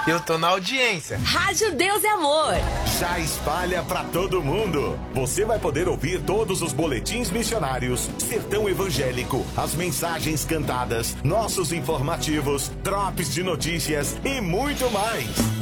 Eu tô na audiência. Rádio Deus e Amor. Já espalha pra todo mundo. Você vai poder ouvir todos os boletins missionários, Sertão Evangélico, as mensagens cantadas, nossos informativos, drops de notícias e muito mais.